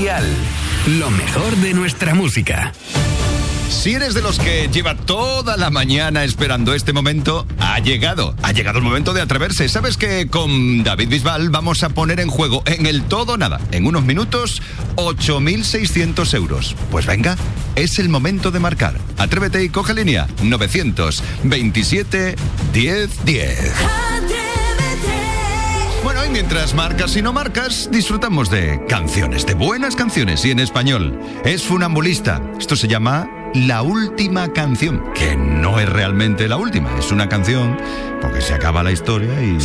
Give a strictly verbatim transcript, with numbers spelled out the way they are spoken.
Dial. Lo mejor de nuestra música. Si eres de los que lleva toda la mañana esperando este momento, ha llegado. Ha llegado el momento de atreverse. ¿Sabes que con David Bisbal vamos a poner en juego en el todo nada, en unos minutos, ocho mil seiscientos euros? Pues venga, es el momento de marcar. Atrévete y coge línea. novecientos veintisiete diez diez. Bueno, y mientras marcas y no marcas, disfrutamos de canciones, de buenas canciones y en español. Es Funambulista. Esto se llama La Última Canción, que no es realmente la última, es una canción porque se acaba la historia y